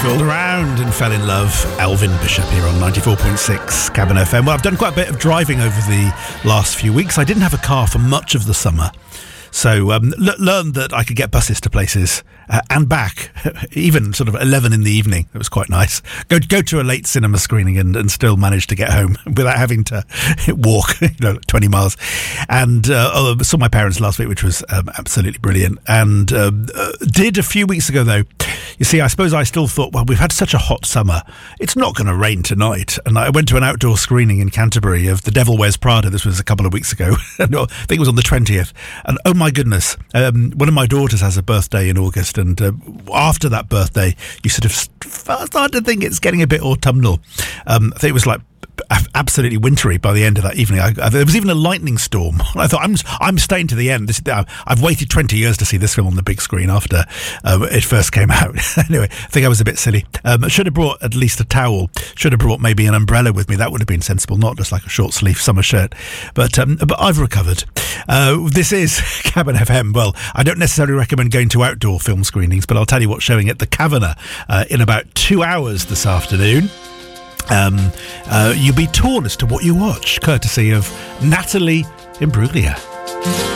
Fooled around and fell in love. Elvin Bishop here on 94.6 Cabin FM. Well, I've done quite a bit of driving over the last few weeks. I didn't have a car for much of the summer, so learned that I could get buses to places and back, even sort of 11 in the evening. It was quite nice. Go to a late cinema screening and still manage to get home without having to walk 20 miles. And saw my parents last week, which was absolutely brilliant. And did a few weeks ago, though. You see, I suppose I still thought, well, we've had such a hot summer. It's not going to rain tonight. And I went to an outdoor screening in Canterbury of The Devil Wears Prada. This was a couple of weeks ago. I think it was on the 20th. And oh my goodness, one of my daughters has a birthday in August. And after that birthday, you sort of start to think it's getting a bit autumnal. I think it was like absolutely wintry by the end of that evening. There was even a lightning storm. I thought, I'm staying to the end. I've waited 20 years to see this film on the big screen after it first came out. Anyway, I think I was a bit silly. I should have brought at least a towel. Should have brought maybe an umbrella with me. That would have been sensible, not just like a short sleeve summer shirt. But I've recovered. This is Cabin FM. Well, I don't necessarily recommend going to outdoor film screenings, but I'll tell you what's showing at the Kavanagh in about 2 hours this afternoon. You'll be torn as to what you watch, courtesy of Natalie Imbruglia.